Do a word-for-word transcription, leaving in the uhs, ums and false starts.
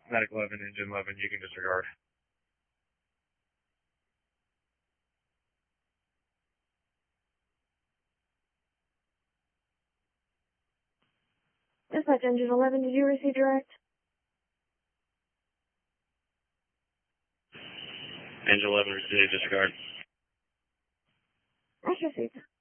Medic eleven, engine eleven, you can disregard. Dispatch engine eleven, did you receive direct? Engine eleven, received, disregard. I received.